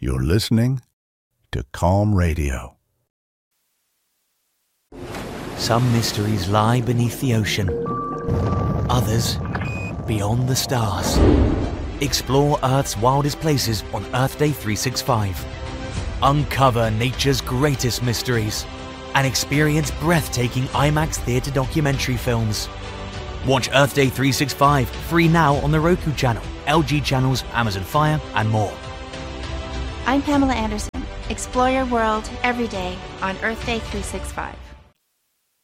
You're listening to Calm Radio. Some mysteries lie beneath the ocean. Others, beyond the stars. Explore Earth's wildest places on Earth Day 365. Uncover nature's greatest mysteries and experience breathtaking IMAX theater documentary films. Watch Earth Day 365 free now on the Roku channel, LG channels, Amazon Fire, and more. I'm Pamela Anderson. Explore your world every day on Earth Day 365.